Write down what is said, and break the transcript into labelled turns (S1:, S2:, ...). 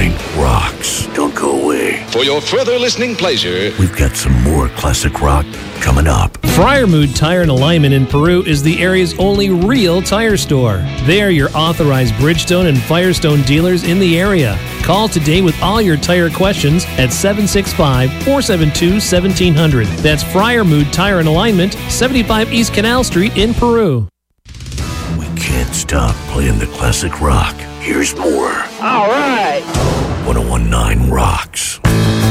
S1: 1019 rocks. Don't go away.
S2: For your further listening pleasure,
S1: We've got some more classic rock coming up.
S3: Friarmood Tire and Alignment in Peru is the area's only real tire store. They are your authorized Bridgestone and Firestone dealers in the area. Call today with all your tire questions at 765-472-1700. That's Friarmood Tire and Alignment, 75 East Canal Street in Peru.
S1: We can't stop playing the classic rock. Here's more.
S4: All right.
S1: 1019 rocks.